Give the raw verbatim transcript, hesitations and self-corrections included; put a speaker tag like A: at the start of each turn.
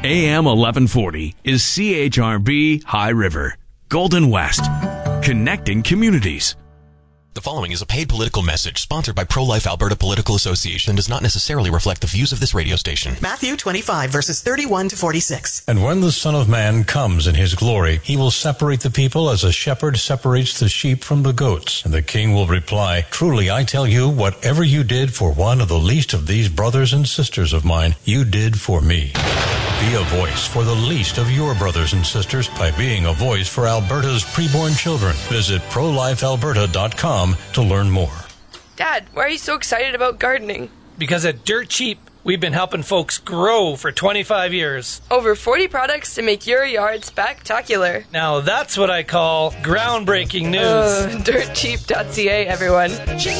A: A M eleven forty is C H R B High River, Golden West, connecting communities.
B: The following is a paid political message sponsored by Pro-Life Alberta Political Association and does not necessarily reflect the views of this radio station.
C: Matthew twenty-five, verses thirty-one to forty-six.
D: And when the Son of Man comes in his glory, he will separate the people as a shepherd separates the sheep from the goats. And the king will reply, truly I tell you, whatever you did for one of the least of these brothers and sisters of mine, you did for me. Be a voice for the least of your brothers and sisters by being a voice for Alberta's preborn children. Visit pro life alberta dot com to learn more.
E: Dad, why are you so excited about gardening?
F: Because at Dirt Cheap, we've been helping folks grow for twenty-five years.
E: Over forty products to make your yard spectacular.
F: Now that's what I call groundbreaking news.
E: Uh, dirt cheap dot c a, everyone.